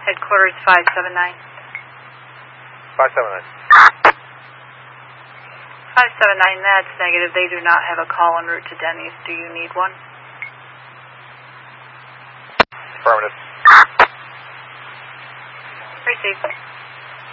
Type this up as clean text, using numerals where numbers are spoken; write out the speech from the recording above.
Headquarters 579. 579. 579, that's negative. They do not have a call en route to Denny's. Do you need one? Affirmative. Received.